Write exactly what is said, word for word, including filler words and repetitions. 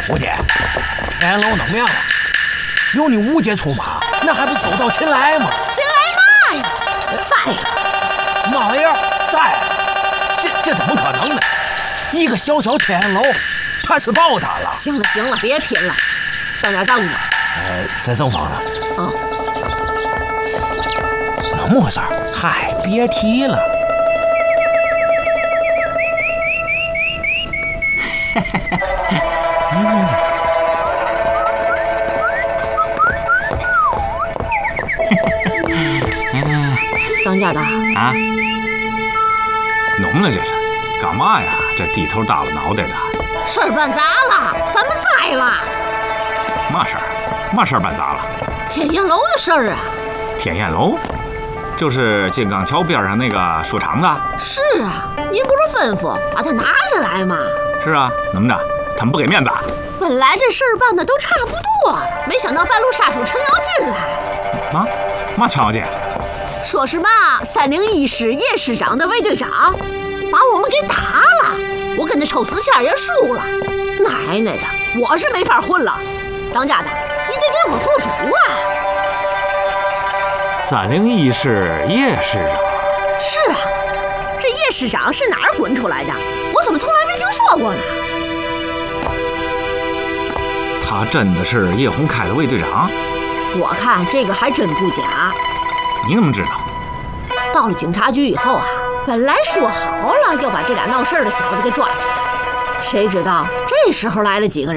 吴姐，天楼弄面了，有你吴姐出马，那还不手到擒来吗？ 擒来嘛呀？在呀！ 嘛玩意儿在？这这怎么可能呢？一个小小天楼，他是爆他了。 行了行了，别拼了，当点账吧。 呃，在正房呢。 哦。 怎么回事？嗨，别提了。嗯。 当家的啊，弄了这是干嘛呀？这低头耷拉脑袋的。 事儿办砸了，咱们栽了。 嘛事儿？嘛事儿办砸了？ 天燕楼的事儿啊。 天燕楼，就是金刚桥边上那个书场子。 是啊，您不是吩咐把它拿下来吗？ 是啊，怎么着？他们不给面子。 本来这事儿办的都差不多了，没想到半路杀出程咬金来。 嘛？嘛程咬金？ 说是嘛三零一师叶师长的卫队长，把我们给打了。我跟他抽死签也输了。奶奶的，我是没法混了。当家的，你得给我做主啊！ 三零一师叶师长？ 是啊，这叶师长是哪儿滚出来的？我怎么从来没听说过呢？ 他真的是叶洪开的卫队长？ 我看这个还真不假。 你怎么知道？ 到了警察局以后啊，本来说好了要把这俩闹事的小子给抓起来，谁知道这时候来了几个人。